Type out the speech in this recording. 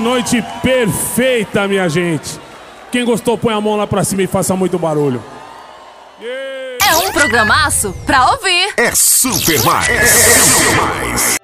noite perfeita, minha gente. Quem gostou, põe a mão lá pra cima e faça muito barulho. É um programaço pra ouvir. É Super Mais.